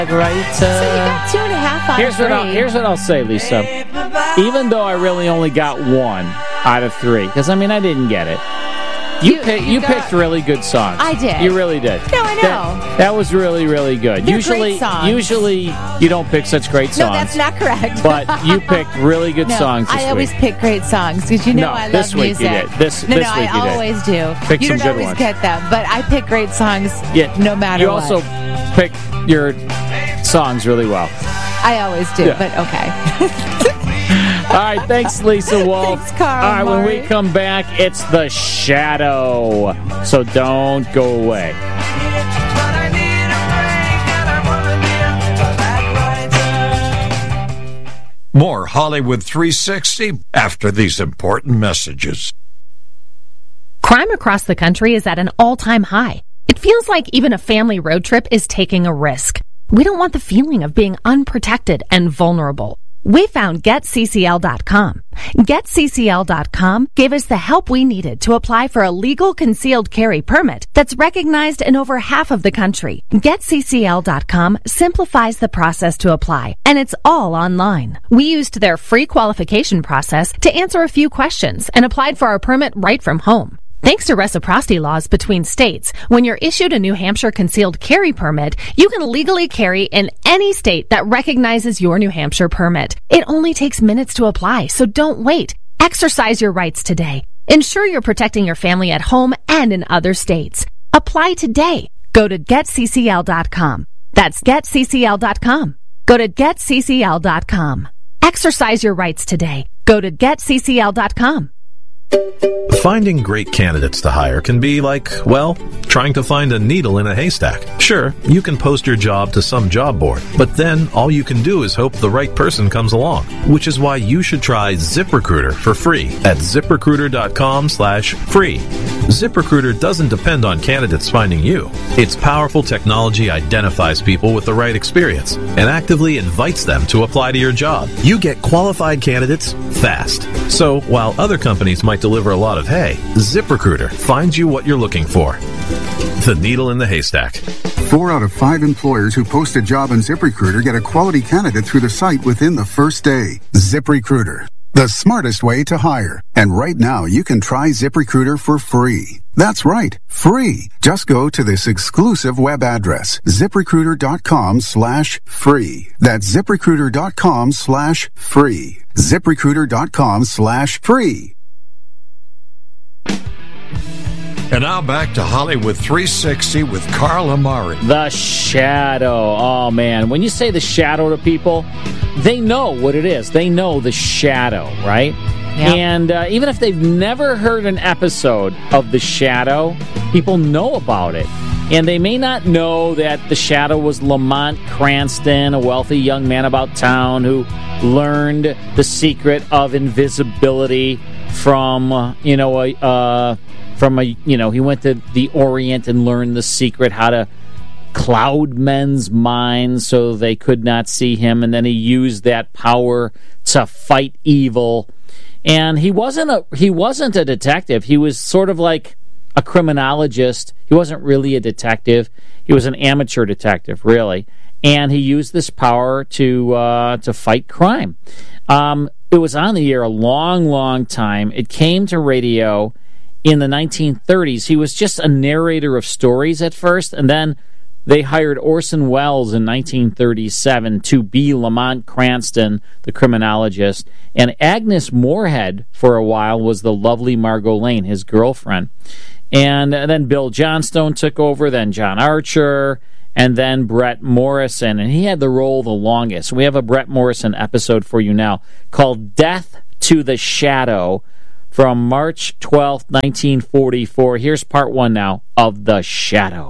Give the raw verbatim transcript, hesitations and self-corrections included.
Right. Uh, so you got two and a half out here's of three. What I'll, here's what I'll say, Lisa. Even though I really only got one out of three, because, I mean, I didn't get it. You, you, pick, you, you got, picked really good songs. I did. You really did. No, I know. That, that was really, really good. They're usually, great songs. Usually, you don't pick such great songs. No, that's not correct. But you picked really good no, songs this I always week. pick great songs because you know no, I love this week music. You did. This, no, this no, week I you always did. do. Pick you some don't good always ones. get them, but I pick great songs yeah, no matter you what. You also pick your songs really well. I always do, yeah. but okay. All right, thanks, Lisa Wolf. Thanks, Carl. All right, Murray. when we come back, it's The Shadow. So don't go away. More Hollywood three sixty after these important messages. Crime across the country is at an all-time high. It feels like even a family road trip is taking a risk. We don't want the feeling of being unprotected and vulnerable. We found Get C C L dot com. Get C C L dot com gave us the help we needed to apply for a legal concealed carry permit that's recognized in over half of the country. Get C C L dot com simplifies the process to apply, and it's all online. We used their free qualification process to answer a few questions and applied for our permit right from home. Thanks to reciprocity laws between states, when you're issued a New Hampshire concealed carry permit, you can legally carry in any state that recognizes your New Hampshire permit. It only takes minutes to apply, so don't wait. Exercise your rights today. Ensure you're protecting your family at home and in other states. Apply today. Go to Get C C L dot com. That's Get C C L dot com. Go to Get C C L dot com. Exercise your rights today. Go to Get C C L dot com. Finding great candidates to hire can be like, well, trying to find a needle in a haystack. Sure, you can post your job to some job board, but then all you can do is hope the right person comes along, which is why you should try ZipRecruiter for free at ZipRecruiter.com slash free. ZipRecruiter doesn't depend on candidates finding you. Its powerful technology identifies people with the right experience and actively invites them to apply to your job. You get qualified candidates fast. So while other companies might deliver a lot of hay, ZipRecruiter finds you what you're looking for. The needle in the haystack. Four out of five employers who post a job on ZipRecruiter get a quality candidate through the site within the first day. ZipRecruiter, the smartest way to hire. And right now, you can try ZipRecruiter for free. That's right, free. Just go to this exclusive web address, ZipRecruiter.com slash free. That's ZipRecruiter.com slash free. ZipRecruiter.com slash free. And now back to Hollywood three sixty with Carl Amari. The Shadow. Oh, man. When you say The Shadow to people, they know what it is. They know The Shadow, right? Yep. And uh, even if they've never heard an episode of The Shadow, people know about it. And they may not know that The Shadow was Lamont Cranston, a wealthy young man about town who learned the secret of invisibility from, uh, you know, a... Uh, From a, you know, he went to the Orient and learned the secret how to cloud men's minds so they could not see him, and then he used that power to fight evil. And he wasn't a he wasn't a detective. He was sort of like a criminologist. He wasn't really a detective. He was an amateur detective, really. And he used this power to uh, to fight crime. Um, it was on the air a long, long time. It came to radio in the nineteen thirties. He was just a narrator of stories at first, and then they hired Orson Welles in nineteen thirty-seven to be Lamont Cranston, the criminologist, and Agnes Moorehead, for a while, was the lovely Margot Lane, his girlfriend. And then Bill Johnstone took over, then John Archer, and then Brett Morrison, and he had the role the longest. We have a Brett Morrison episode for you now called Death to the Shadow, from March twelfth, nineteen forty-four. Here's part one now of The Shadow.